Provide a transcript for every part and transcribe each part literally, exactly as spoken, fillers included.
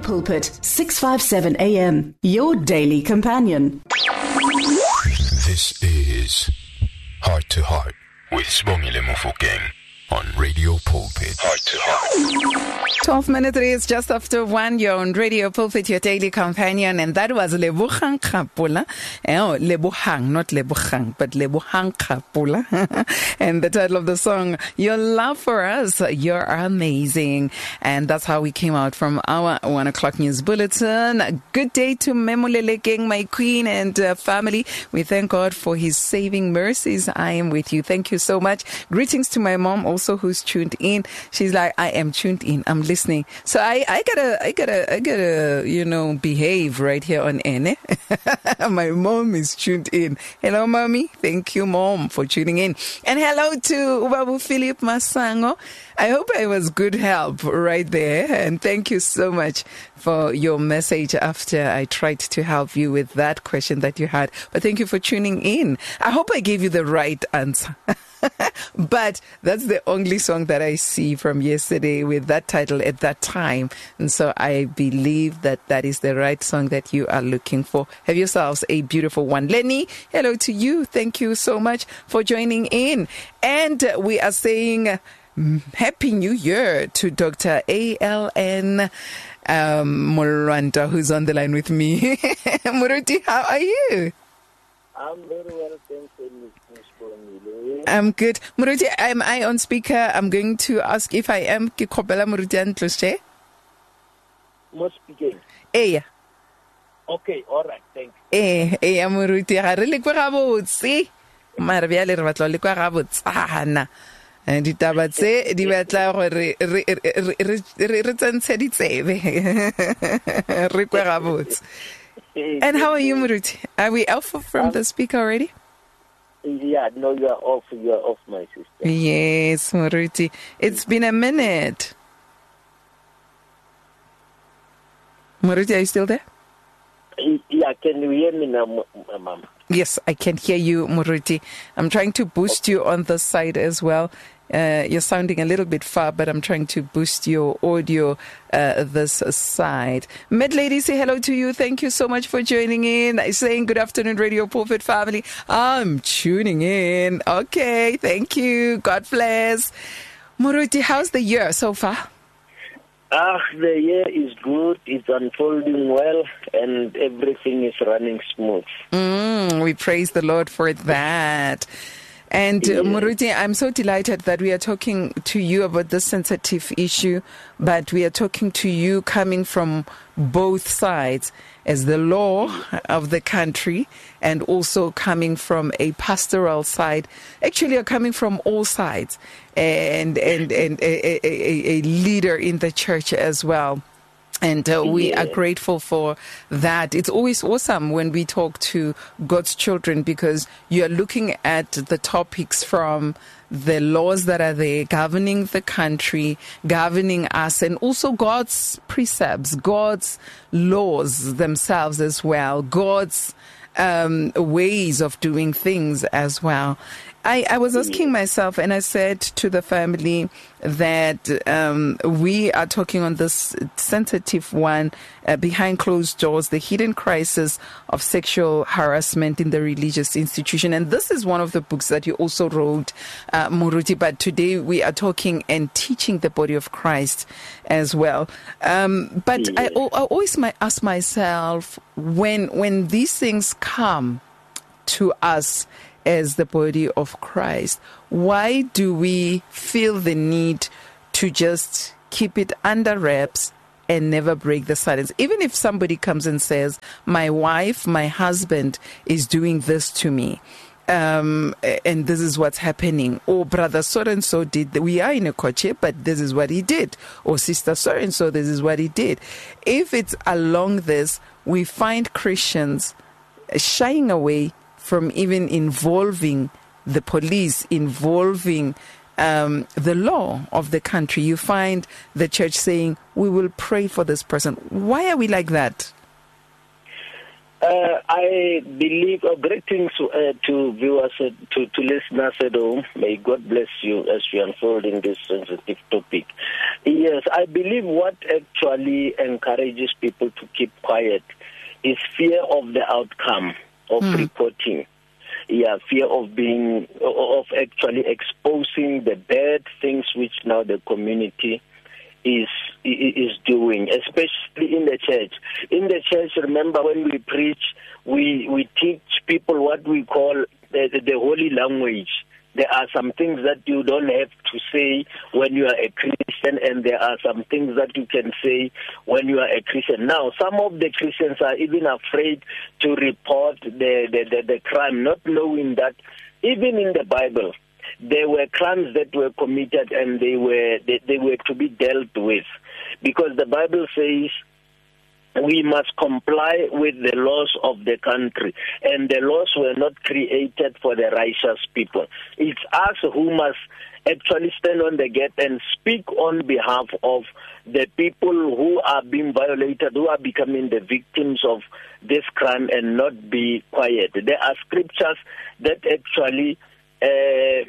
Pulpit, six fifty-seven A M, your daily companion. This is Heart to Heart with Sibongile Mofokeng on Radio Pulpit. Heart to Heart. twelve minutes, it's just after one. You're on Radio Pulpit, your daily companion, and that was Lebohang Kapula. Oh, Lebohang, not Lebohang, but Lebohang Kapula. And the title of the song, Your Love for Us, You're Amazing. And that's how we came out from our one o'clock news bulletin. A good day to Memolele Gang, my queen and uh, family. We thank God for his saving mercies. I am with you. Thank you so much. Greetings to my mom also, who's tuned in. She's like, I am tuned in. I'm listening. So I, I gotta, I gotta, I gotta, you know, behave right here on N. My mom is tuned in. Hello, mommy. Thank you, mom, for tuning in. And hello to Ubabu Philip Masango. I hope I was good help right there. And thank you so much for your message after I tried to help you with that question that you had. But thank you for tuning in. I hope I gave you the right answer. But that's the only song that I see from yesterday with that title at that time. And so I believe that that is the right song that you are looking for. Have yourselves a beautiful one. Lenny, hello to you. Thank you so much for joining in. And we are saying Happy New Year to Doctor A L N um, Mulwanta, who's on the line with me. Muruti, how are you? I'm very well, thank you. I'm good. Muruti, am I on speaker? I'm going to ask if I am. Ke khopela Muruti an tlose. Mo speaking. Eh. Okay, all right, thank you. Eh, eh, Muruti, ha re le kwa gabotse. Mara bya le re batla le kwa gabotsana. And ditaba tse di batla gore re re re re tsentshe ditsebe. Re kwa gabotse. And how are you, Muruti? Are we off from the speaker already? Yeah, no, you are off. You are off, my sister. Yes, Muruti. It's been a minute. Muruti, are you still there? Yeah, can you hear me now, Mama? Yes, I can hear you, Muruti. I'm trying to boost okay. you on the side as well. Uh, you're sounding a little bit far, but I'm trying to boost your audio uh, this side. Med Lady, say hello to you. Thank you so much for joining in. I'm saying good afternoon, Radio Pulpit family. I'm tuning in. Okay, thank you. God bless. Muruti, how's the year so far? Ah, the year is good. It's unfolding well, and everything is running smooth. Mm, we praise the Lord for that. And uh, Muruti, I'm so delighted that we are talking to you about this sensitive issue, but we are talking to you coming from both sides as the law of the country and also coming from a pastoral side. Actually, you're coming from all sides and, and, and a, a, a leader in the church as well. And uh, we are grateful for that. It's always awesome when we talk to God's children because you're looking at the topics from the laws that are there governing the country, governing us, and also God's precepts, God's laws themselves as well, God's um, ways of doing things as well. I, I was asking myself, and I said to the family that um, we are talking on this sensitive one, uh, behind closed doors, the hidden crisis of sexual harassment in the religious institution. And this is one of the books that you also wrote, uh, Muruti. But today we are talking and teaching the body of Christ as well. Um, but yeah. I, I always might ask myself, when when these things come to us, as the body of Christ, why do we feel the need to just keep it under wraps and never break the silence? Even if somebody comes and says, my wife, my husband is doing this to me, um, and this is what's happening. Or brother so-and-so did, we are in a koche, but this is what he did. Or sister so-and-so, this is what he did. If it's along this, we find Christians shying away from even involving the police, involving um, the law of the country. You find the church saying, we will pray for this person. Why are we like that? Uh, I believe, uh, greetings uh, to viewers, uh, to, to listeners at home. May God bless you as you unfold in this sensitive topic. Yes, I believe what actually encourages people to keep quiet is fear of the outcome of mm. reporting. Yeah, fear of being, of actually exposing the bad things which now the community is is doing, especially in the church. In the church, remember when we preach, we we teach people what we call the, the, the holy language. There are some things that you don't have to say when you are a Christian, and there are some things that you can say when you are a Christian. Now, some of the Christians are even afraid to report the, the, the, the crime, not knowing that even in the Bible, there were crimes that were committed and they were they, they were to be dealt with, because the Bible says we must comply with the laws of the country, and the laws were not created for the righteous people. It's us who must actually stand on the gate and speak on behalf of the people who are being violated, who are becoming the victims of this crime, and not be quiet. There are scriptures that actually uh,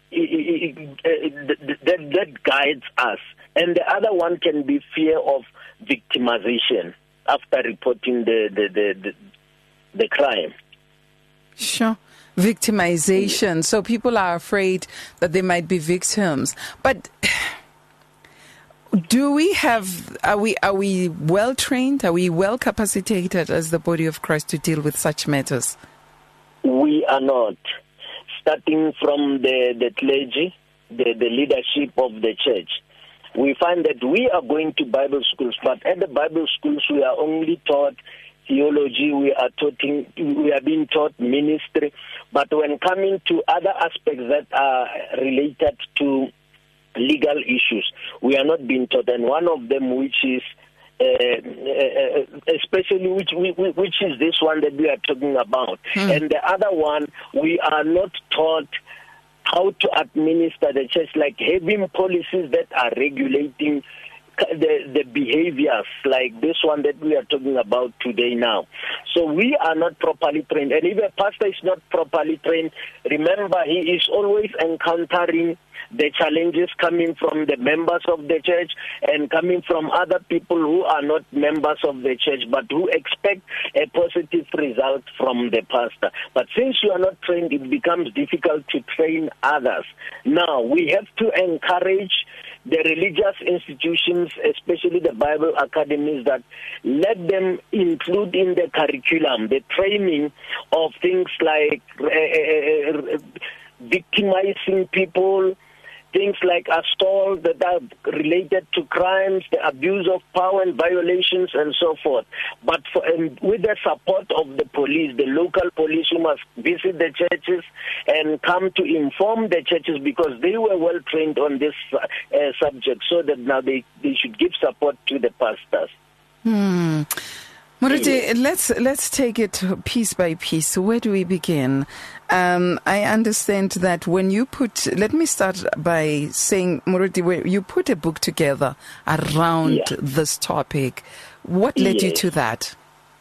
that, that guides us. And the other one can be fear of victimization after reporting the the, the, the, the crime. Sure. Victimization. So people are afraid that they might be victims. But do we have, are we, are we well trained? Are we well capacitated as the body of Christ to deal with such matters? We are not. Starting from the, the clergy, the, the leadership of the church, we find that we are going to Bible schools, but at the Bible schools we are only taught theology, we are taught, we are being taught ministry, but when coming to other aspects that are related to legal issues, we are not being taught. And one of them, which is Uh, uh, especially which which is this one that we are talking about. Hmm. And the other one, we are not taught how to administer the church, like having policies that are regulating the, the behaviors, like this one that we are talking about today now. So we are not properly trained. And if a pastor is not properly trained, remember, he is always encountering the challenges coming from the members of the church and coming from other people who are not members of the church, but who expect a positive result from the pastor. But since you are not trained, it becomes difficult to train others. Now, we have to encourage the religious institutions, especially the Bible academies, that let them include in the curriculum the training of things like uh, victimizing people, things like assault that are related to crimes, the abuse of power and violations, and so forth. But for, and with the support of the police, the local police, who must visit the churches and come to inform the churches, because they were well trained on this uh, subject, so that now they, they should give support to the pastors. Hmm. Moruti, let's let's take it piece by piece. Where do we begin? Um, I understand that when you put, let me start by saying, Moruti, where you put a book together around yeah. this topic. What led yes. you to that?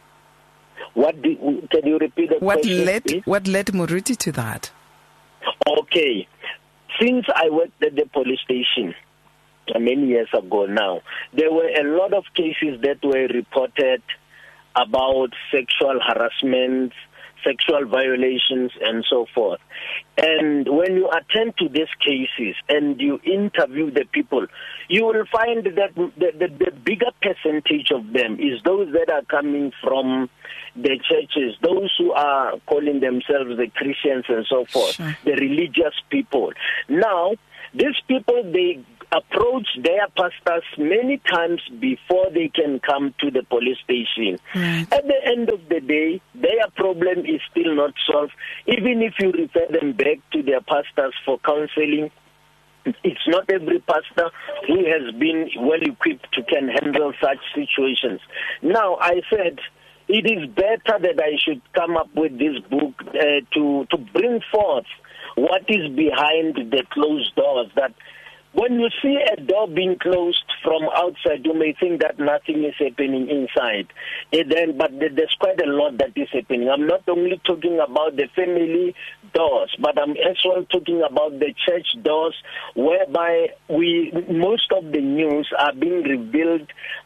What do, can you repeat the what question, led please? What led Moruti to that? Okay, since I worked at the police station many years ago now, there were a lot of cases that were reported about sexual harassment, sexual violations, and so forth. And when you attend to these cases and you interview the people, you will find that the, the, the bigger percentage of them is those that are coming from the churches, those who are calling themselves the Christians and so forth, sure. the religious people. Now, these people, they approach their pastors many times before they can come to the police station. Right. At the end of the day, their problem is still not solved. Even if you refer them back to their pastors for counseling, it's not every pastor who has been well equipped to can handle such situations. Now, I said it is better that I should come up with this book uh, to, to bring forth what is behind the closed doors, that when you see a door being closed from outside, you may think that nothing is happening inside. And then, but there's quite a lot that is happening. I'm not only talking about the family doors, but I'm as well talking about the church doors, whereby we most of the news are being revealed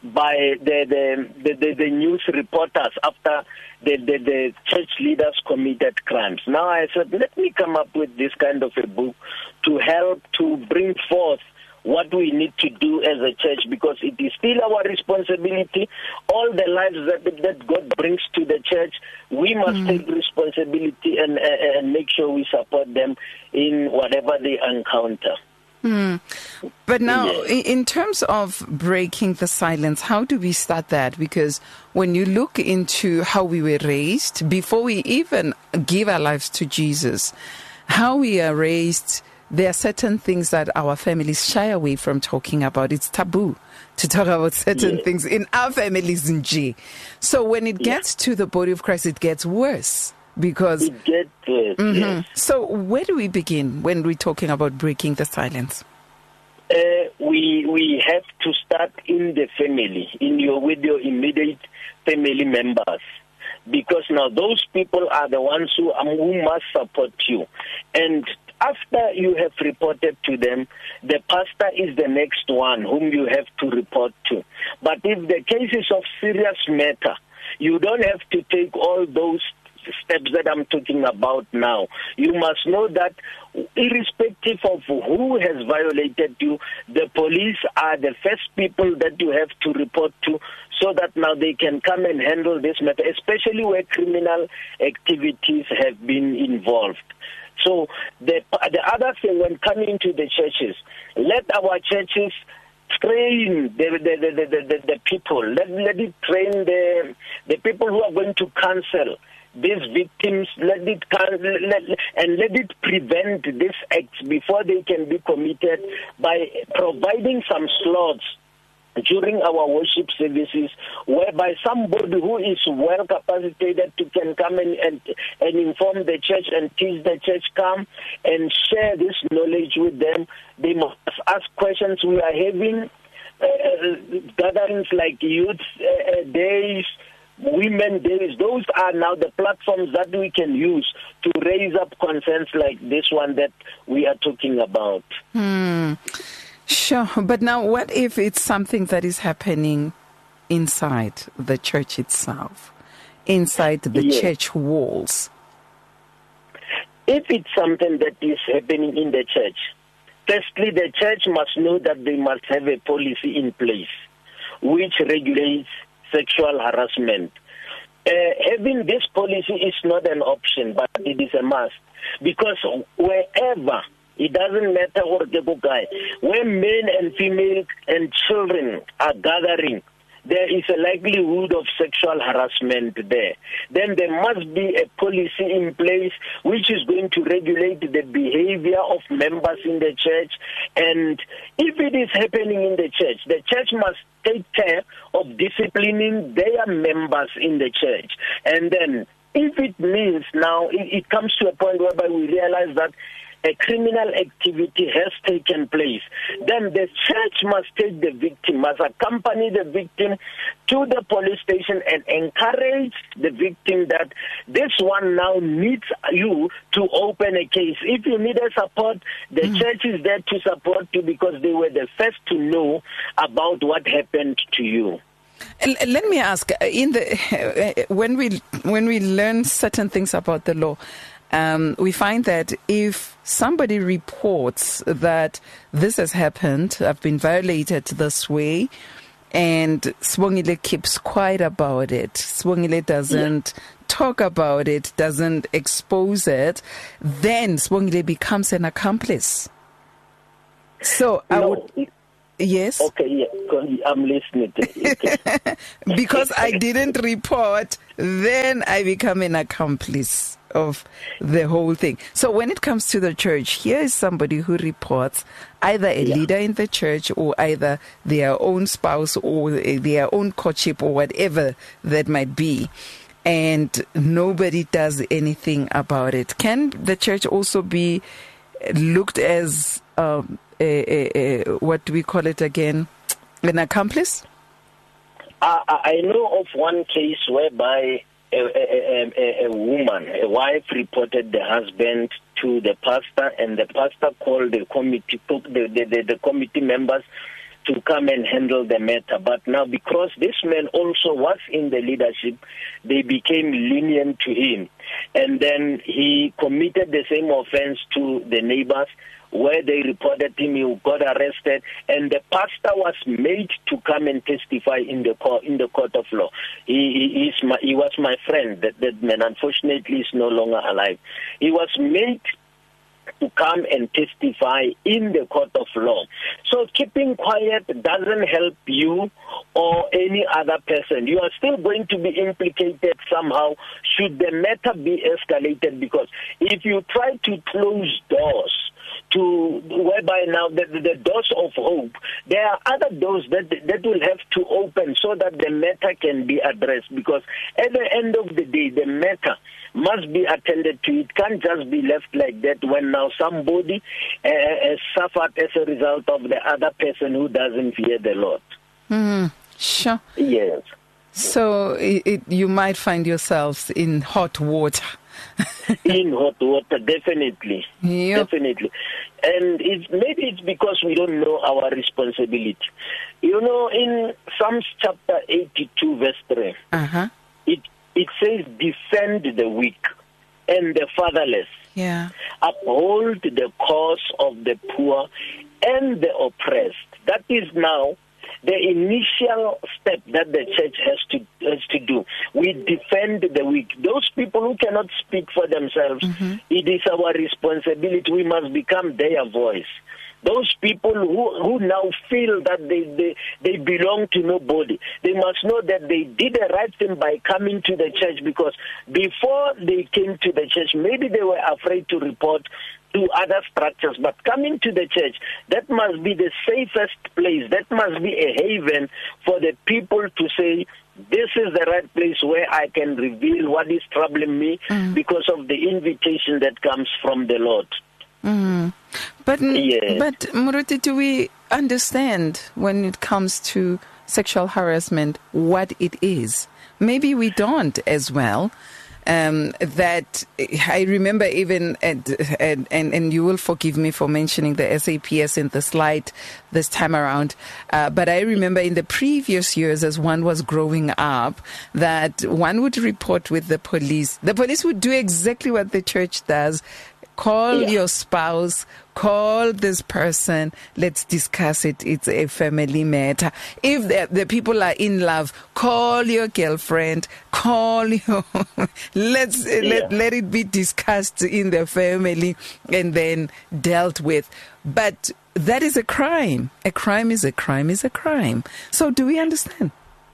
by the the, the, the, the news reporters after the, the, the church leaders committed crimes. Now I said, let me come up with this kind of a book to help to bring forth what we need to do as a church, because it is still our responsibility. All the lives that that God brings to the church, we must mm. take responsibility and, uh, and make sure we support them in whatever they encounter. Mm. But now, yes. in terms of breaking the silence, how do we start that? Because when you look into how we were raised, before we even give our lives to Jesus, how we are raised, there are certain things that our families shy away from talking about. It's taboo to talk about certain yeah. things in our families in G. So when it gets yeah. to the body of Christ, it gets worse. Because it gets worse, mm-hmm. yes. So where do we begin when we're talking about breaking the silence? Uh, we we have to start in the family, in your with your immediate family members. Because now those people are the ones who, um, who must support you. And after you have reported to them, the pastor is the next one whom you have to report to. But if the case is of serious matter, you don't have to take all those steps that I'm talking about now. You must know that irrespective of who has violated you, the police are the first people that you have to report to, so that now they can come and handle this matter, especially where criminal activities have been involved. So the the other thing, when coming to the churches, let our churches train the the, the, the, the, the people. Let, let it train the the people who are going to counsel these victims. Let it let, and let it prevent these acts before they can be committed by providing some slots during our worship services, whereby somebody who is well capacitated to can come and, and and inform the church and teach the church, come and share this knowledge with them. They must ask questions. We are having uh, gatherings like youth uh, days, women days. Those are now the platforms that we can use to raise up concerns like this one that we are talking about. Hmm. Sure, but now what if it's something that is happening inside the church itself, inside the yes. church walls? If it's something that is happening in the church, firstly, the church must know that they must have a policy in place which regulates sexual harassment. Uh, having this policy is not an option, but it is a must, because wherever, it doesn't matter what the guy, when men and female and children are gathering, there is a likelihood of sexual harassment there. Then there must be a policy in place which is going to regulate the behavior of members in the church. And if it is happening in the church, the church must take care of disciplining their members in the church. And then if it means now, it, it comes to a point whereby we realize that a criminal activity has taken place, then the church must take the victim, must accompany the victim to the police station and encourage the victim that this one now needs you to open a case. If you need a support, the mm. church is there to support you, because they were the first to know about what happened to you. Let me ask, in the when we when we learn certain things about the law, Um, we find that if somebody reports that this has happened, I've been violated this way, and Sibongile keeps quiet about it, Sibongile doesn't yeah. talk about it, doesn't expose it, then Sibongile becomes an accomplice. So no. I would... Yes? Okay, yeah, I'm listening to you. Okay. Because I didn't report, then I become an accomplice of the whole thing. So when it comes to the church, here is somebody who reports, either a yeah. leader in the church, or either their own spouse, or their own courtship, or whatever that might be, and nobody does anything about it. Can the church also be looked as um, a, a, a what do we call it again? An accomplice? Uh, I know of one case whereby a, a, a, a woman, a wife, reported the husband to the pastor, and the pastor called the committee, the, the, the, the committee members to come and handle the matter. But now, because this man also was in the leadership, they became lenient to him. And then he committed the same offense to the neighbors, where they reported him, he got arrested, and the pastor was made to come and testify in the court, in the court of law. He, he, is my, he was my friend, that, that man. Unfortunately, is no longer alive. He was made to come and testify in the court of law. So keeping quiet doesn't help you or any other person. You are still going to be implicated somehow should the matter be escalated, because if you try to close doors to whereby now the, the doors of hope, there are other doors that that will have to open so that the matter can be addressed, because at the end of the day, the matter must be attended to. It can't just be left like that when now somebody uh, has suffered as a result of the other person who doesn't fear the Lord. Mm, sure. Yes. So it, it, you might find yourselves in hot water. In hot water, definitely. Yep. Definitely. And it's, maybe it's because we don't know our responsibility. You know, in Psalms chapter eighty-two, verse three, uh-huh. it, it says, defend the weak and the fatherless. Yeah. Uphold the cause of the poor and the oppressed. That is now the initial step that the church has to has to do. We defend the weak. Those people who cannot speak for themselves, mm-hmm. it is our responsibility. We must become their voice. Those people who, who now feel that they, they, they belong to nobody, they must know that they did the right thing by coming to the church, because before they came to the church, maybe they were afraid to report to other structures, but coming to the church, that must be the safest place. That must be a haven for the people to say, this is the right place where I can reveal what is troubling me mm. because of the invitation that comes from the Lord. Mm. But, yes. but Moruti, do we understand when it comes to sexual harassment what it is? Maybe we don't as well. Um, that I remember even, at, at, and, and you will forgive me for mentioning the S A P S in the slide this time around, uh, but I remember in the previous years as one was growing up that one would report with the police. The police would do exactly what the church does. Call yeah. your spouse, call this person, let's discuss it. It's a family matter. If the, the people are in love, call your girlfriend, call your, let's, yeah. let, let it be discussed in the family and then dealt with. But that is a crime. A crime is a crime is a crime. So do we understand?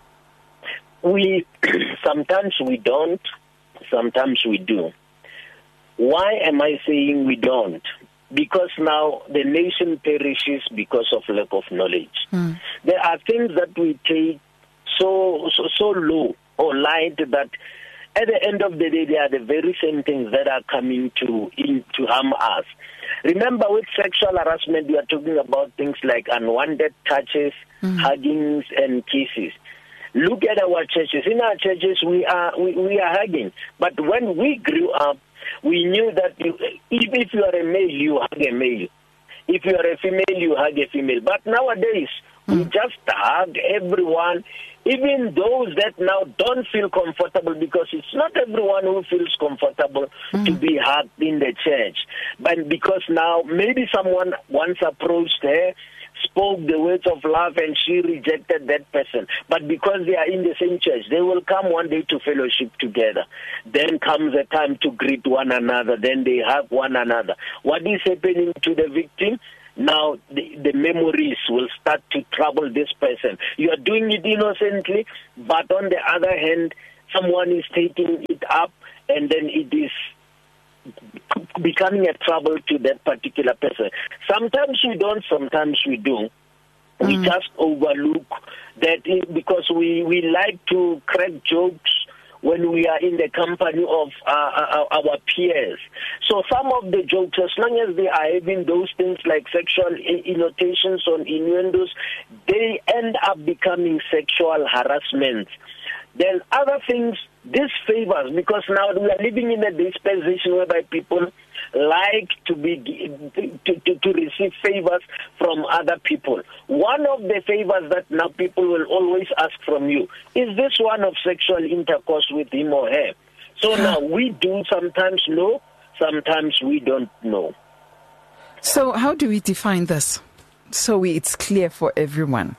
We, sometimes we don't, sometimes we do. Why am I saying we don't? Because now the nation perishes because of lack of knowledge. Mm. There are things that we take so, so so low or light that at the end of the day they are the very same things that are coming to in, to harm us. Remember, with sexual harassment, we are talking about things like unwanted touches, mm. huggings, and kisses. Look at our churches. In our churches, we are we, we are hugging. But when we grew up, we knew that you, if, if you are a male, you hug a male. If you are a female, you hug a female. But nowadays, mm. we just hug everyone, even those that now don't feel comfortable, because it's not everyone who feels comfortable mm. to be hugged in the church. But because now maybe someone once approached her, spoke the words of love, and she rejected that person. But because they are in the same church, they will come one day to fellowship together. Then comes a time to greet one another. Then they hug one another. What is happening to the victim? Now the, the memories will start to trouble this person. You are doing it innocently, but on the other hand, someone is taking it up, and then it is becoming a trouble to that particular person. Sometimes we don't, sometimes we do. We mm. just overlook that because we, we like to crack jokes when we are in the company of uh, our, our peers. So some of the jokes, as long as they are having those things like sexual innotations on innuendos, they end up becoming sexual harassment. Then other things, these favors, because now we are living in a dispensation whereby people like to be to, to, to receive favors from other people. One of the favors that now people will always ask from you is this one of sexual intercourse with him or her. So now we do sometimes know, sometimes we don't know. So how do we define this so we, it's clear for everyone?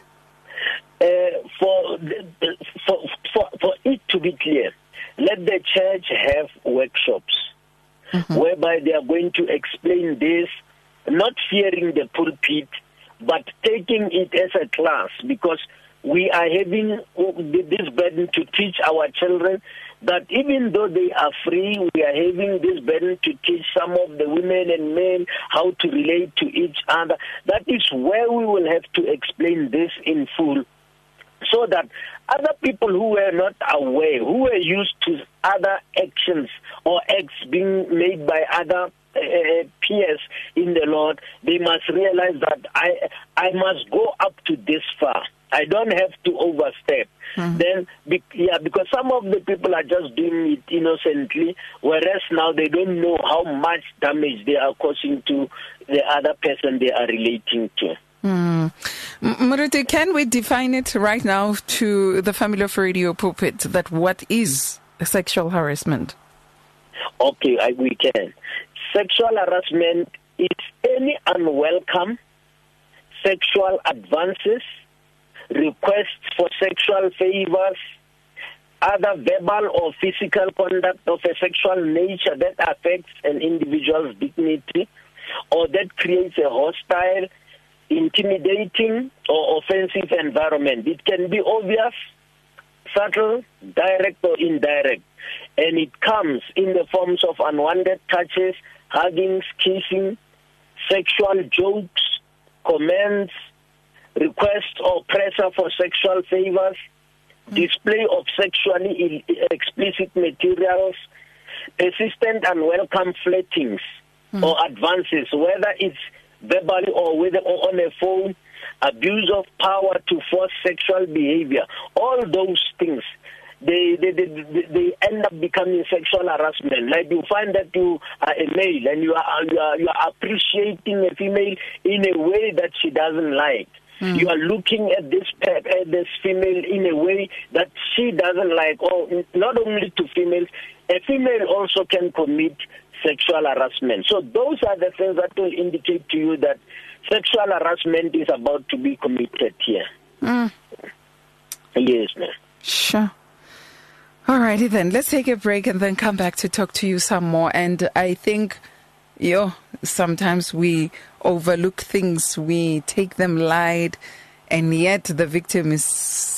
Uh, for, for for for it to be clear, let the church have workshops mm-hmm. whereby they are going to explain this, not fearing the pulpit, but taking it as a class, because we are having this burden to teach our children that even though they are free, we are having this burden to teach some of the women and men how to relate to each other. That is where we will have to explain this in full, so that other people who were not aware, who were used to other actions or acts being made by other uh, peers in the Lord, they must realize that I I must go up to this far. I don't have to overstep. Mm-hmm. Then, be, yeah, because some of the people are just doing it innocently, whereas now they don't know how much damage they are causing to the other person they are relating to. Mm. Moruti, can we define it right now to the family of Radio Pulpit that what is sexual harassment? Okay, I, we can. Sexual harassment is any unwelcome sexual advances, requests for sexual favors, other verbal or physical conduct of a sexual nature that affects an individual's dignity or that creates a hostile, intimidating or offensive environment. It can be obvious, subtle, direct or indirect, and it comes in the forms of unwanted touches, huggings, kissing, sexual jokes, comments, requests or pressure for sexual favors, mm. display of sexually explicit materials, persistent unwelcome flirtings mm. or advances, whether it's verbally or whether or on a phone, abuse of power to force sexual behavior. All those things, they, they they they end up becoming sexual harassment. Like you find that you are a male and you are you are, you are appreciating a female in a way that she doesn't like. Mm. You are looking at this at this female in a way that she doesn't like. Or not only to females, a female also can commit sexual harassment. So those are the things that will indicate to you that sexual harassment is about to be committed here. Mm. Yes, ma'am. Sure. All righty then. Let's take a break and then come back to talk to you some more. And I think, yo, sometimes we overlook things, we take them light, and yet the victim is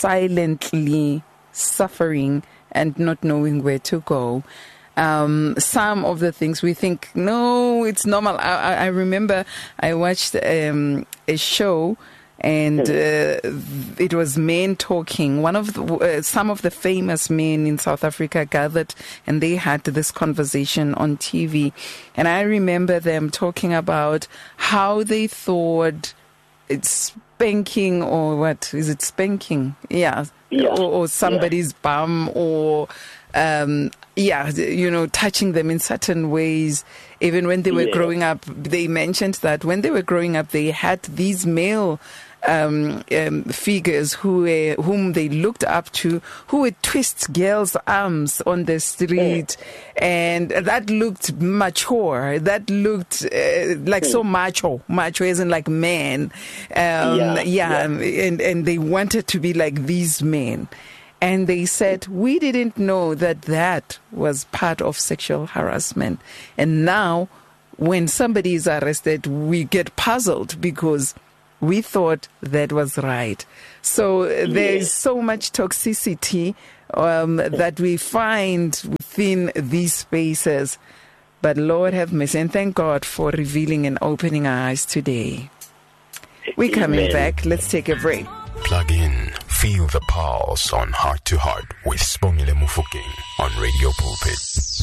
silently suffering and not knowing where to go. Um, some of the things we think, no, it's normal. I, I remember I watched um, a show and uh, it was men talking. One of the, uh, some of the famous men in South Africa gathered and they had this conversation on T V. And I remember them talking about how they thought it's spanking or what is it spanking? Yeah. yeah. Or, or somebody's yeah. bum or... Um, yeah, you know, touching them in certain ways. Even when they were yeah. growing up, they mentioned that when they were growing up, they had these male um, um, figures who were, whom they looked up to, who would twist girls' arms on the street. Yeah. And that looked mature. That looked uh, like yeah. so macho. Macho isn't like men. Um, yeah. yeah. yeah. And, and they wanted to be like these men. And they said, we didn't know that that was part of sexual harassment. And now, when somebody is arrested, we get puzzled because we thought that was right. So uh, there is so much toxicity um, that we find within these spaces. But Lord have mercy, and thank God for revealing and opening our eyes today. We're coming back. Let's take a break. Plug in Feel the pulse on Heart to Heart with Sibongile Mofokeng on Radio Pulpit.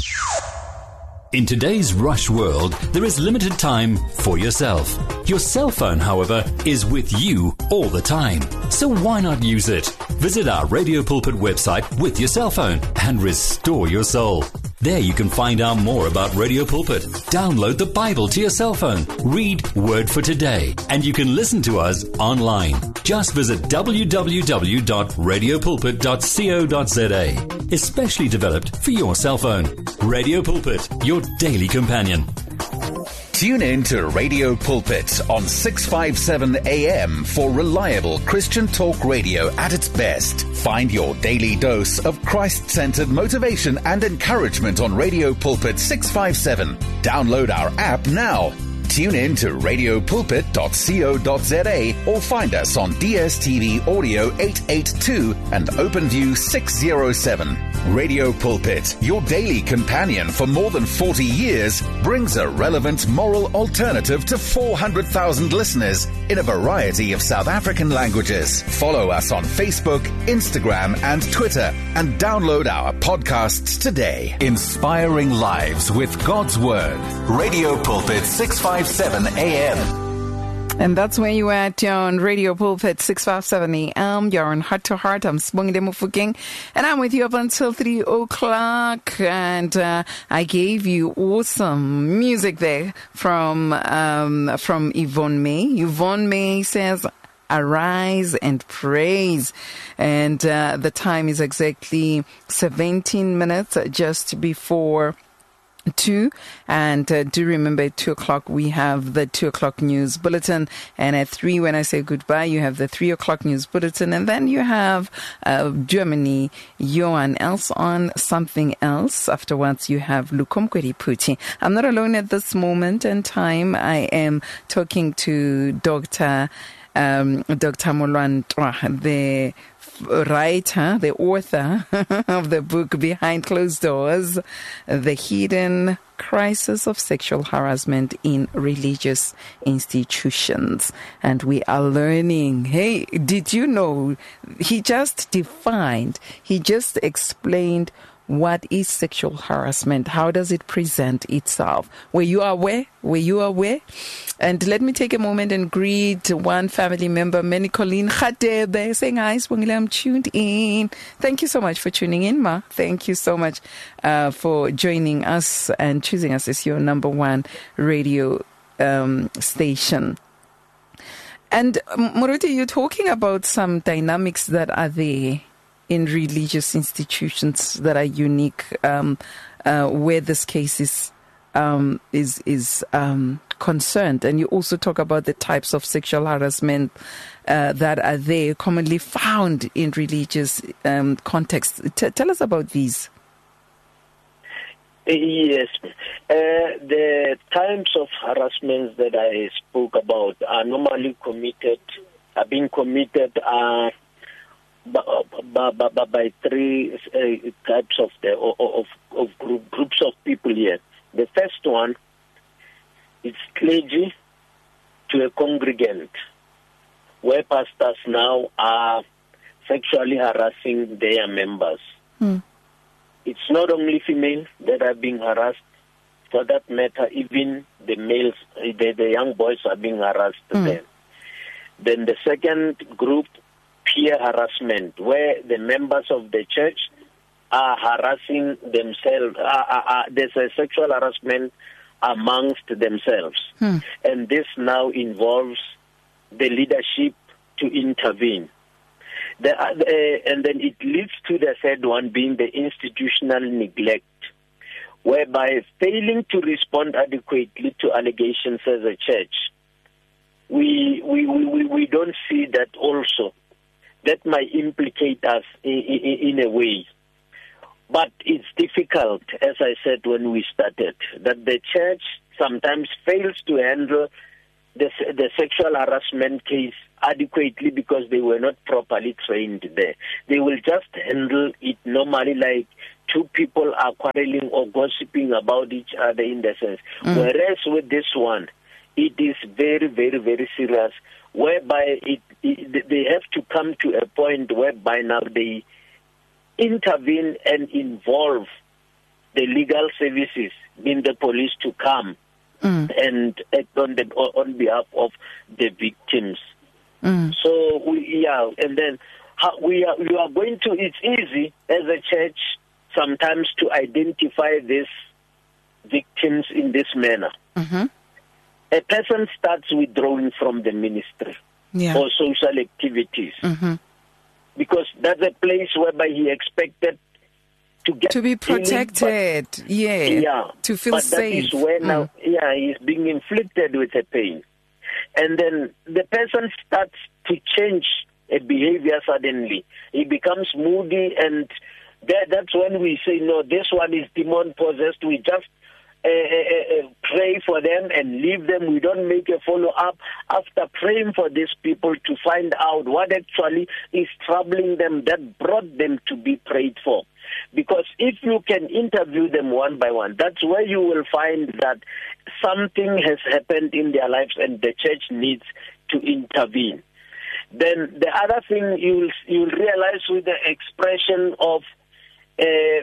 In today's rush world, there is limited time for yourself. Your cell phone, however, is with you all the time. So why not use it? Visit our Radio Pulpit website with your cell phone and restore your soul. There you can find out more about Radio Pulpit. Download the Bible to your cell phone. Read Word for Today. And you can listen to us online. Just visit w w w dot radio pulpit dot co dot z a. Especially developed for your cell phone. Radio Pulpit, your daily companion. Tune in to Radio Pulpit on six fifty-seven A M for reliable Christian talk radio at its best. Find your daily dose of Christ-centered motivation and encouragement on Radio Pulpit six fifty-seven. Download our app now. Tune in to radio pulpit dot co dot z a or find us on D S T V Audio eight eighty-two and OpenView six oh seven. Radio Pulpit, your daily companion for more than forty years, brings a relevant moral alternative to four hundred thousand listeners in a variety of South African languages. Follow us on Facebook, Instagram and Twitter and download our podcasts today. Inspiring lives with God's Word. Radio Pulpit six fifty-seven A M. And that's where you at on Radio Pulpit six fifty-seven A M. You're on Heart to Heart. I'm Sibongile Mofokeng, and I'm with you up until three o'clock. And uh, I gave you awesome music there from um, from Yvonne May. Yvonne May says, "Arise and praise." And uh, the time is exactly seventeen minutes just before two, and uh, do remember at two o'clock we have the two o'clock news bulletin, and at three, when I say goodbye, you have the three o'clock news bulletin, and then you have uh, Germany, Johan else on something else. Afterwards you have Lukomkwedi Puti. I'm not alone at this moment in time. I am talking to Doctor um, Doctor Molwantwa, the writer, the author of the book Behind Closed Doors, The Hidden Crisis of Sexual Harassment in Religious Institutions. And we are learning, hey, did you know, he just defined, he just explained what is sexual harassment? How does it present itself? Were you aware? Were you aware? And let me take a moment and greet one family member, Manny Colleen Khadebe, saying, "Hi, Sibongile, I'm tuned in." Thank you so much for tuning in, Ma. Thank you so much uh, for joining us and choosing us as your number one radio um, station. And Moruti, you're talking about some dynamics that are there in religious institutions that are unique, um, uh, where this case is um, is is um, concerned, and you also talk about the types of sexual harassment uh, that are there, commonly found in religious um, contexts. T- tell us about these. Yes, uh, the types of harassments that I spoke about are normally committed, are being committed. Uh, By, by, by three uh, types of the of, of group, groups of people here. The first one is clergy to a congregant, where pastors now are sexually harassing their members. Hmm. It's not only females that are being harassed. For that matter, even the males, the, the young boys are being harassed hmm. then. Then the second group, peer harassment, where the members of the church are harassing themselves. Uh, uh, uh, there's a sexual harassment amongst themselves. Hmm. And this now involves the leadership to intervene. The, uh, the, and then it leads to the third one being the institutional neglect, whereby failing to respond adequately to allegations as a church, we, we, we, we don't see that also. That might implicate us in, in, in a way. But it's difficult, as I said when we started, that the church sometimes fails to handle the, the sexual harassment case adequately because they were not properly trained there. They will just handle it normally, like two people are quarreling or gossiping about each other in the sense. Mm. Whereas with this one, it is very, very, very serious, whereby it, it, they have to come to a point whereby now they intervene and involve the legal services, in the police, to come mm. and act on, the, on behalf of the victims. Mm. So, we, yeah, and then how we are, we are going to, it's easy as a church sometimes to identify these victims in this manner. Mm-hmm. A person starts withdrawing from the ministry yeah. or social activities mm-hmm. because that's a place whereby he expected to get to be protected, healing, but, yeah, yeah, to feel but safe. That is where mm. now, yeah, he's being inflicted with a pain, and then the person starts to change a behavior suddenly. He becomes moody, and that, that's when we say, no, this one is demon possessed. We just Uh, uh, uh, pray for them and leave them. We don't make a follow-up after praying for these people to find out what actually is troubling them that brought them to be prayed for. Because if you can interview them one by one, that's where you will find that something has happened in their lives and the church needs to intervene. Then the other thing you'll, you'll realize with the expression of uh,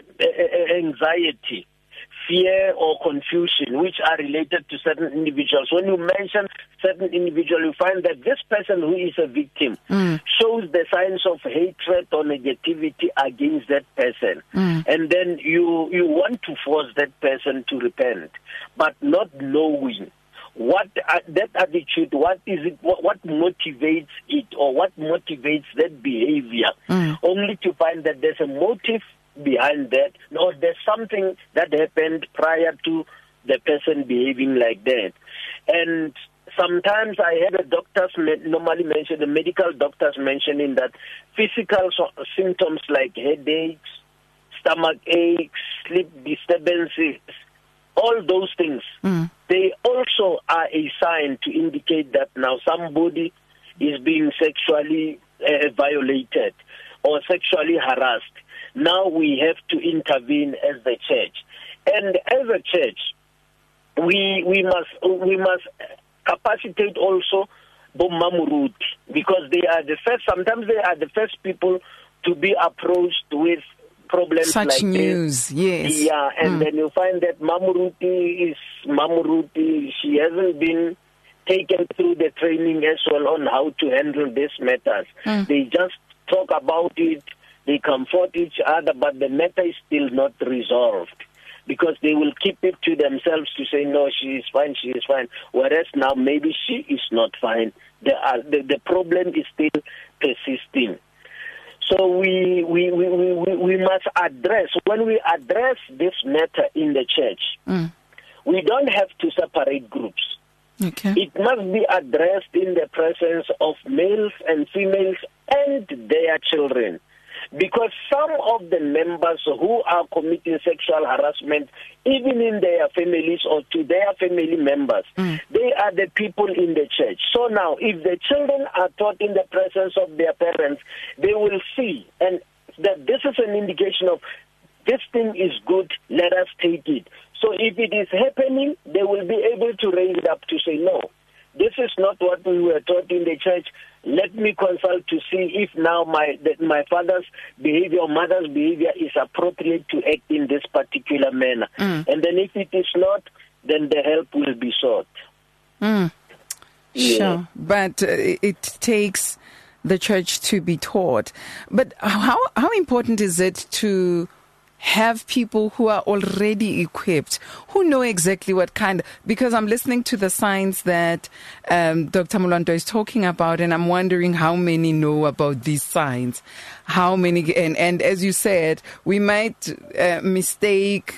anxiety, fear or confusion, which are related to certain individuals. When you mention certain individual, you find that this person who is a victim mm. shows the signs of hatred or negativity against that person. Mm. And then you, you want to force that person to repent, but not knowing what uh, that attitude, what is it, what, what motivates it, or what motivates that behavior, mm. only to find that there's a motive behind that, or there's something that happened prior to the person behaving like that. And sometimes I heard the doctors normally mention, the medical doctors mentioning that physical so- symptoms like headaches, stomach aches, sleep disturbances, all those things, mm. they also are a sign to indicate that now somebody is being sexually uh, violated or sexually harassed. Now we have to intervene as the church, and as a church, we we must we must capacitate also Bomamuruti, because they are the first. Sometimes they are the first people to be approached with problems Such like news, this. Yes, yeah, and mm. then you find that Mamuruti is Mamuruti. She hasn't been taken through the training as well on how to handle these matters. Mm. They just talk about it. They comfort each other, but the matter is still not resolved, because they will keep it to themselves to say, no, she is fine, she is fine, whereas now maybe she is not fine. The, uh, the, the problem is still persisting. So we, we, we, we, we must address, when we address this matter in the church, mm. we don't have to separate groups. Okay. It must be addressed in the presence of males and females and their children. Because some of the members who are committing sexual harassment, even in their families or to their family members, mm. they are the people in the church. So now, if the children are taught in the presence of their parents, they will see and that this is an indication of this thing is good, let us take it. So if it is happening, they will be able to raise it up to say, no, this is not what we were taught in the church. Let me consult to see if now my that my father's behavior or mother's behavior is appropriate to act in this particular manner. Mm. And then if it is not, then the help will be sought. Mm. Yeah. Sure. But uh, it takes the church to be taught. But how how important is it to have people who are already equipped, who know exactly what kind, because I'm listening to the signs that um, Doctor Mulwanto is talking about, and I'm wondering how many know about these signs, how many, and, and as you said, we might uh, mistake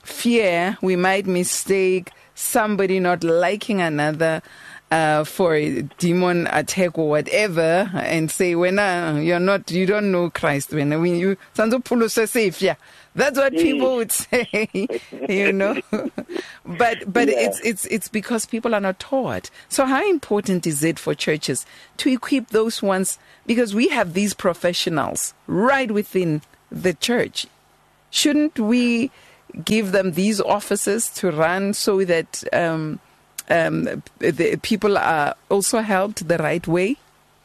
fear, we might mistake somebody not liking another Uh, for a demon attack or whatever, and say, when uh, you're not, you don't know Christ, when when you safe, yeah, that's what people would say, you know. but but yeah. it's it's it's because people are not taught. So how important is it for churches to equip those ones? Because we have these professionals right within the church. Shouldn't we give them these offices to run so that um, um, the people are also helped the right way?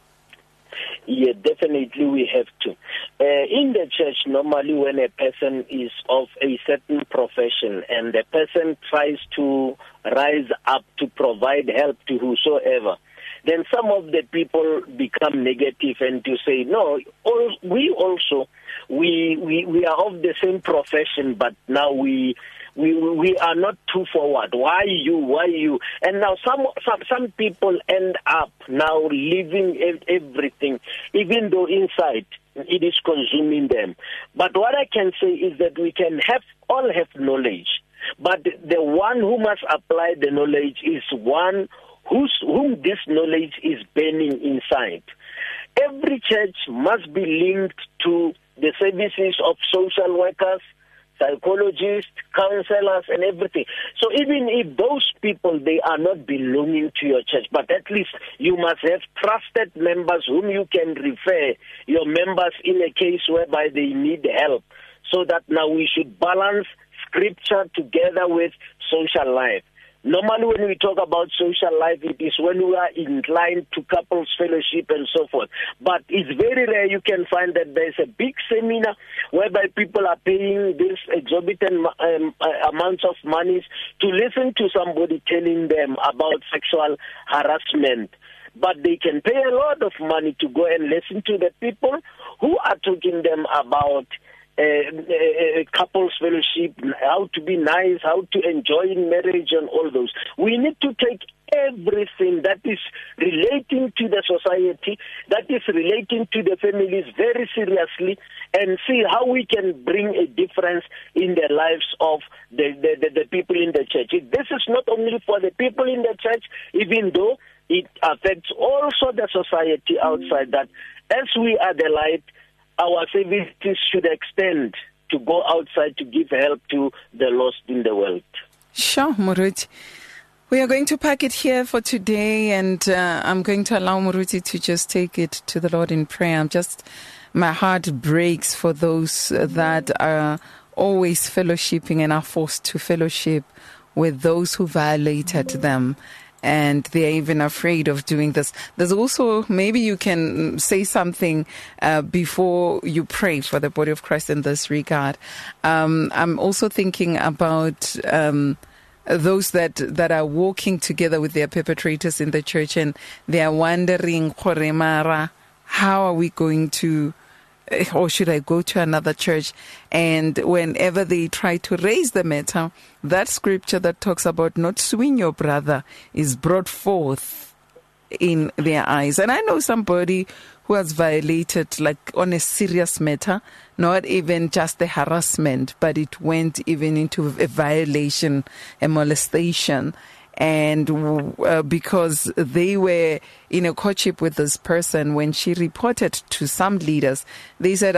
Yeah, definitely we have to. Uh, in the church, normally when a person is of a certain profession and the person tries to rise up to provide help to whosoever, then some of the people become negative and to say, no, all, we also, we, we, we are of the same profession, but now we We we are not too forward. Why you? Why you? And now some some some people end up now leaving everything, even though inside it is consuming them. But what I can say is that we can have all have knowledge, but the one who must apply the knowledge is one whose whom this knowledge is burning inside. Every church must be linked to the services of social workers, psychologists, counselors, and everything. So even if those people, they are not belonging to your church, but at least you must have trusted members whom you can refer your members in a case whereby they need help, so that now we should balance scripture together with social life. Normally when we talk about social life, it is when we are inclined to couples fellowship and so forth. But it's very rare you can find that there's a big seminar whereby people are paying this exorbitant um, amounts of money to listen to somebody telling them about sexual harassment. But they can pay a lot of money to go and listen to the people who are talking them about Uh, uh, couples fellowship, how to be nice, how to enjoy in marriage and all those. We need to take everything that is relating to the society, that is relating to the families very seriously, and see how we can bring a difference in the lives of the, the, the, the people in the church. This is not only for the people in the church, even though it affects also the society outside, that as we are the light, our services should extend to go outside to give help to the lost in the world. Sure, Moruti. We are going to pack it here for today, and uh, I'm going to allow Moruti to just take it to the Lord in prayer. I'm just, my heart breaks for those that are always fellowshipping and are forced to fellowship with those who violated them. And they're even afraid of doing this. There's also, maybe you can say something uh, before you pray for the body of Christ in this regard. Um, I'm also thinking about um, those that, that are walking together with their perpetrators in the church, and they are wondering, how are we going to, or should I go to another church? And whenever they try to raise the matter, that scripture that talks about not suing your brother is brought forth in their eyes. And I know somebody who has violated, like on a serious matter, not even just the harassment, but it went even into a violation, a molestation. And uh, because they were in a courtship with this person, when she reported to some leaders, they said,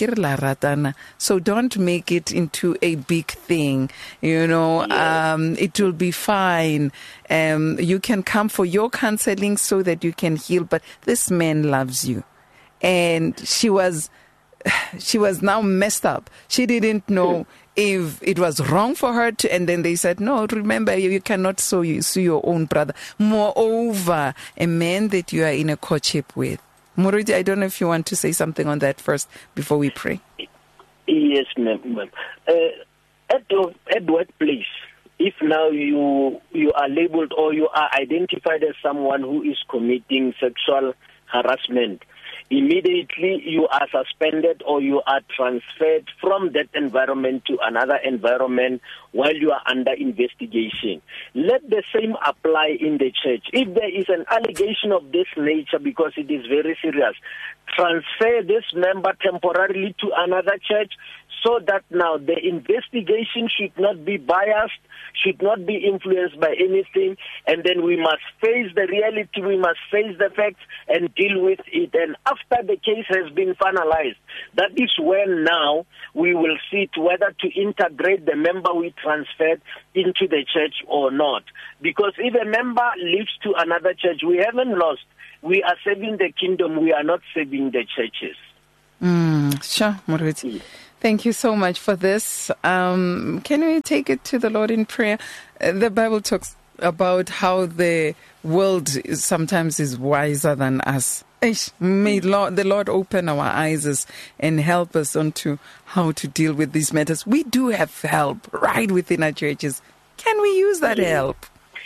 so don't make it into a big thing. You know, yeah. um, it will be fine. Um, you can come for your counseling so that you can heal. But this man loves you. And she was, she was now messed up. She didn't know if it was wrong for her to, and then they said, no, remember, you, you cannot sue, you, sue your own brother. Moreover, a man that you are in a courtship with. Moruti, I don't know if you want to say something on that first before we pray. Yes, ma'am. ma'am. Uh, at your at workplace, if now you you are labeled or you are identified as someone who is committing sexual harassment, immediately you are suspended or you are transferred from that environment to another environment while you are under investigation. Let the same apply in the church. If there is an allegation of this nature, because it is very serious, transfer this member temporarily to another church, so that now the investigation should not be biased, should not be influenced by anything, and then we must face the reality, we must face the facts and deal with it. And after the case has been finalized, that is when now we will see to whether to integrate the member we transferred into the church or not. Because if a member leaves to another church, we haven't lost. We are saving the kingdom, we are not saving the churches. Mm, sure, Moruti. Thank you so much for this. Um, can we take it to the Lord in prayer? Uh, the Bible talks about how the world is, sometimes is wiser than us. Eish, may Lord, the Lord open our eyes and help us onto how to deal with these matters. We do have help right within our churches. Can we use that help?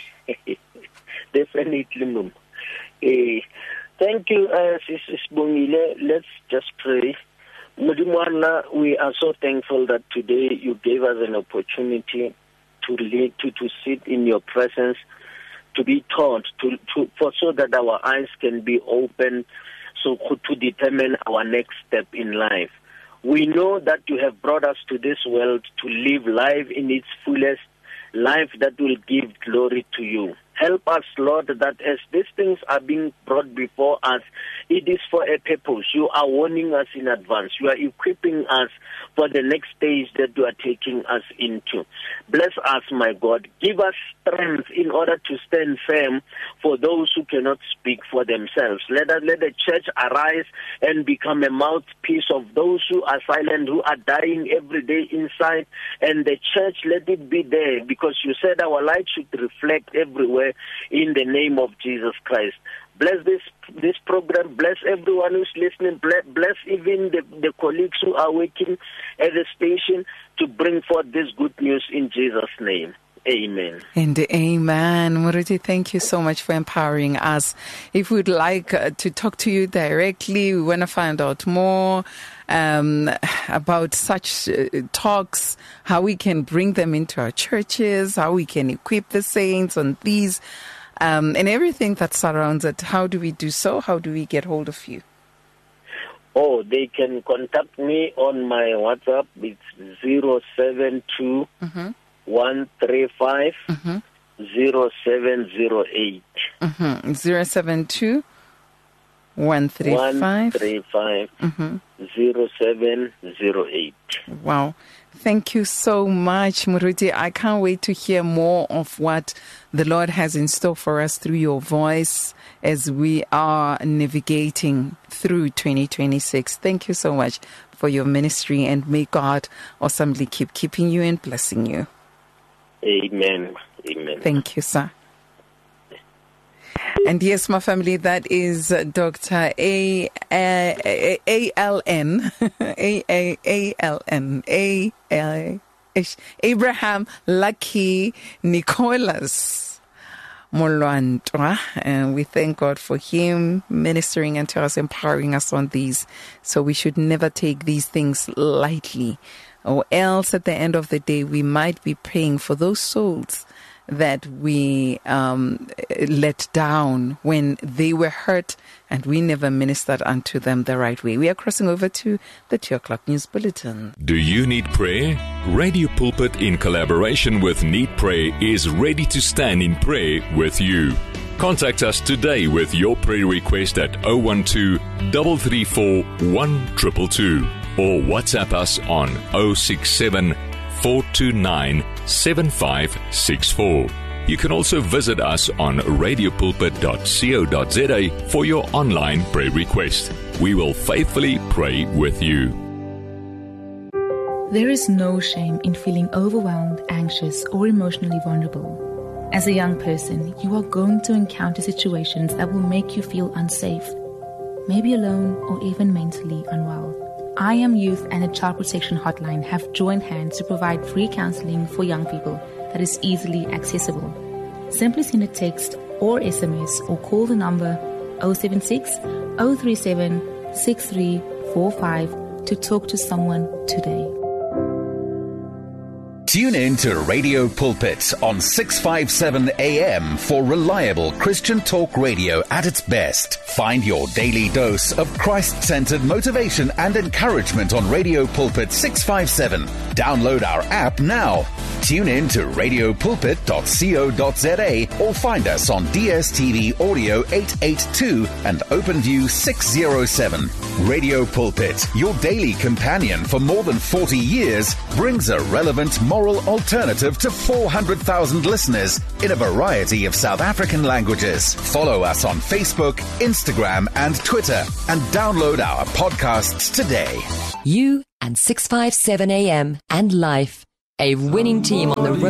Definitely, Mum. Uh, thank you, uh, Sister Bongile. Let's just pray. Mudimwana, we are so thankful that today you gave us an opportunity to lead, to, to sit in your presence, to be taught, to, to for so that our eyes can be open, so to determine our next step in life. We know that you have brought us to this world to live life in its fullest, life that will give glory to you. Help us, Lord, that as these things are being brought before us, it is for a purpose. You are warning us in advance. You are equipping us for the next stage that you are taking us into. Bless us, my God. Give us strength in order to stand firm for those who cannot speak for themselves. Let us, let the church arise and become a mouthpiece of those who are silent, who are dying every day inside. And the church, let it be there, because you said our light should reflect everywhere in the name of Jesus Christ. Bless this this program. Bless everyone who's listening. Bless, bless even the, the colleagues who are working at the station to bring forth this good news in Jesus' name. Amen. And amen. Moruti, thank you so much for empowering us. If we'd like uh, to talk to you directly, we want to find out more um, about such uh, talks, how we can bring them into our churches, how we can equip the saints on these, um, and everything that surrounds it. How do we do so? How do we get hold of you? Oh, they can contact me on my WhatsApp. It's zero seven two Mm-hmm. one three five Mm-hmm. zero seven zero eight. Mm-hmm. zero seven two one three five mm-hmm. zero seven zero eight. Wow. Thank you so much, Moruti. I can't wait to hear more of what the Lord has in store for us through your voice as we are navigating through twenty twenty-six. Thank you so much for your ministry, and may God awesomely keep keeping you and blessing you. Amen. Amen. Thank you, sir. And yes, my family, that is Doctor A A A L N A A A L N A L Abraham Lucky Nicholas Molwantwa, and we thank God for him ministering unto us, empowering us on these. So we should never take these things lightly, or else at the end of the day we might be praying for those souls that we um, let down when they were hurt and we never ministered unto them the right way. We are crossing over to the two o'clock news bulletin. Do you need prayer? Radio Pulpit, in collaboration with Need Pray, is ready to stand in prayer with you. Contact us today with your prayer request at zero one two, three three four, one two two two or WhatsApp us on zero six seven, four two nine, seven five six four. You can also visit us on radio pulpit dot co dot za for your online prayer request. We will faithfully pray with you. There is no shame in feeling overwhelmed, anxious, or emotionally vulnerable. As a young person, you are going to encounter situations that will make you feel unsafe, maybe alone or even mentally unwell. I Am Youth and the Child Protection Hotline have joined hands to provide free counseling for young people that is easily accessible. Simply send a text or S M S or call the number zero seven six, zero three seven, six three four five to talk to someone today. Tune in to Radio Pulpit on six fifty-seven A M for reliable Christian talk radio at its best. Find your daily dose of Christ-centered motivation and encouragement on Radio Pulpit six fifty-seven. Download our app now. Tune in to radio pulpit dot co dot za or find us on D S T V Audio eight eighty-two and OpenView six oh seven. Radio Pulpit, your daily companion for more than forty years, brings a relevant moral alternative to four hundred thousand listeners in a variety of South African languages. Follow us on Facebook, Instagram, and Twitter, and download our podcasts today. You and six fifty-seven A M and Life, a winning team on the road.